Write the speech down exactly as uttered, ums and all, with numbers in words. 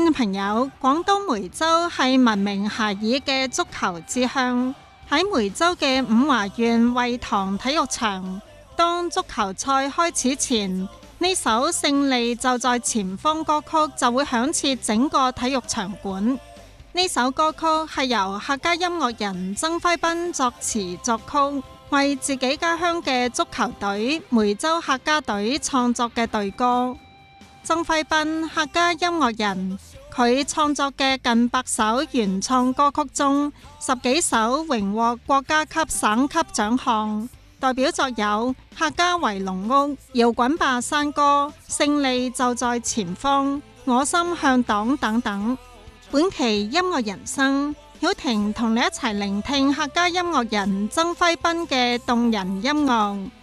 嘅朋友，廣東梅州係聞名遐邇嘅足球之鄉。喺梅州嘅五華縣惠塘體育場，當足球賽開始前，呢首勝利就在前方歌曲就會響徹整個體育場館。呢首歌曲係由客家音樂人曾輝斌作詞作曲，為自己家鄉嘅足球隊梅州客家隊創作嘅隊歌。曾輝斌客家音樂人，佢創作嘅近百首原創歌曲中，十幾首榮獲國家級、省級獎項，代表作有《客家圍龍屋》、《搖滾吧山歌》、《勝利就在前方》、《我心向黨》等等。本期音樂人生，曉婷同你一齊聆聽客家音樂人曾輝斌嘅動人音樂。